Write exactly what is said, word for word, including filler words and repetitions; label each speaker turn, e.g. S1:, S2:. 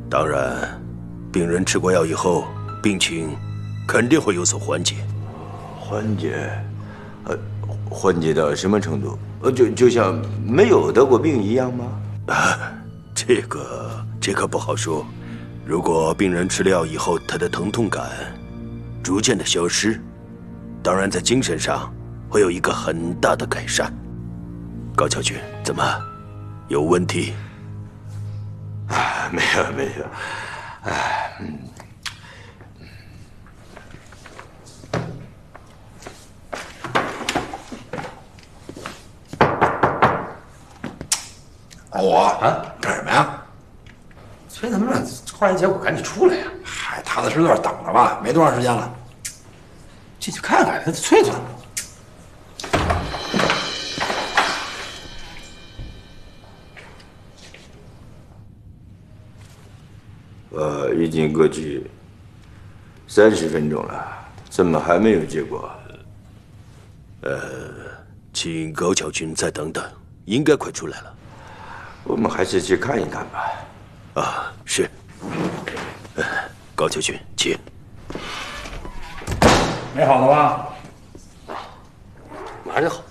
S1: 当然，病人吃过药以后，病情肯定会有所缓解。
S2: 缓解？呃，缓解到什么程度？呃，就就像没有得过病一样吗？
S1: 啊，这个这个不好说。如果病人吃了药以后，他的疼痛感逐渐的消失，当然在精神上会有一个很大的改善。高桥君，怎么有问题？
S2: 啊，没有没有，哎，嗯。
S3: 我啊，干什么呀？
S4: 催他们让化验结果赶紧出来呀！
S3: 嗨，踏踏实实等着吧，没多长时间了。
S4: 进去看看，他催催。
S2: 呃，已经过去三十分钟了，怎么还没有结果？
S1: 呃，请高桥君再等等，应该快出来了。
S2: 我们还是去看一看吧。
S1: 啊，是。呃，高桥君，请。
S3: 没好了吧？
S4: 马上就好。